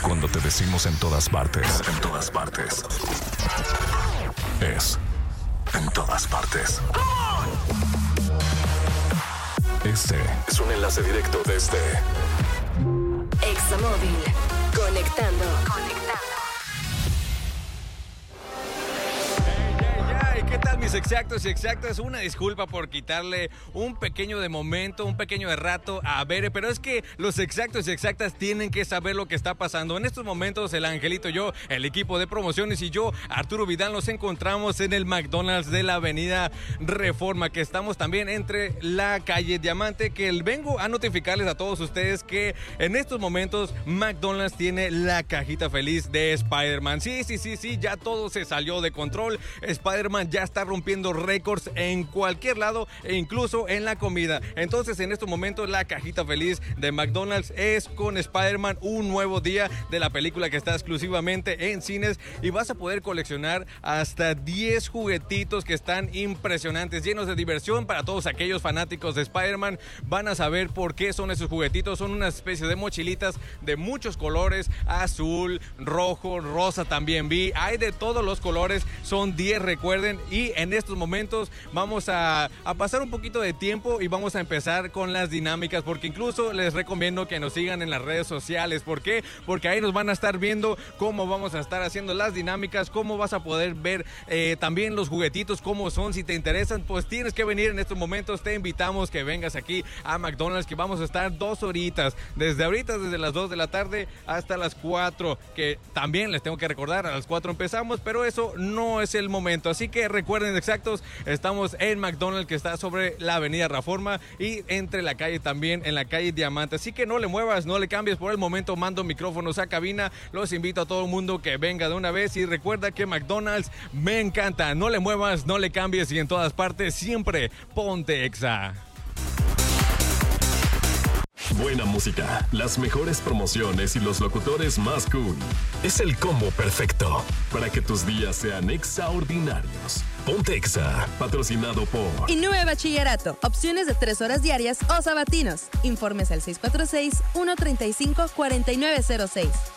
Cuando te decimos en todas partes, en todas partes, es en todas partes. Este es un enlace directo desde Examóvil. Conectando. ¿Qué tal, mis exactos y exactas? Una disculpa por quitarle un pequeño de momento, un pequeño de rato a Bere, pero es que los exactos y exactas tienen que saber lo que está pasando. En estos momentos, el Angelito, yo, el equipo de promociones y yo, Arturo Vidal, nos encontramos en el McDonald's de la Avenida Reforma, que estamos también entre la calle Diamante, que vengo a notificarles a todos ustedes que en estos momentos McDonald's tiene la cajita feliz de Spider-Man. Sí, ya todo se salió de control. Spider-Man ya está rompiendo récords en cualquier lado e incluso en la comida. Entonces, en estos momentos, la cajita feliz de McDonald's es con Spider-Man, un nuevo día de la película que está exclusivamente en cines, y vas a poder coleccionar hasta 10 juguetitos que están impresionantes, llenos de diversión para todos aquellos fanáticos de Spider-Man. Van a saber por qué son esos juguetitos. Son una especie de mochilitas de muchos colores: azul, rojo, rosa también vi. Hay de todos los colores, son 10, recuerden. Y en estos momentos vamos a pasar un poquito de tiempo y vamos a empezar con las dinámicas, porque incluso les recomiendo que nos sigan en las redes sociales. ¿Por qué? Porque ahí nos van a estar viendo cómo vamos a estar haciendo las dinámicas, cómo vas a poder ver también los juguetitos, cómo son. Si te interesan, pues tienes que venir en estos momentos. Te invitamos que vengas aquí a McDonald's, que vamos a estar 2 horitas, desde las 2 de la tarde hasta las 4, que también les tengo que recordar, a las 4 empezamos, pero eso no es el momento. Así que recuerden, exactos, estamos en McDonald's, que está sobre la Avenida Reforma y entre la calle también, en la calle Diamante. Así que no le muevas, no le cambies. Por el momento mando micrófonos a cabina. Los invito a todo el mundo que venga de una vez, y recuerda que McDonald's me encanta. No le muevas, no le cambies, y en todas partes siempre ponte Exa. buena música, las mejores promociones y los locutores más cool. Es el combo perfecto para que tus días sean extraordinarios. Ponte Exa, patrocinado por Innove Bachillerato, opciones de 3 horas diarias o sabatinos. Informes al 646-135-4906.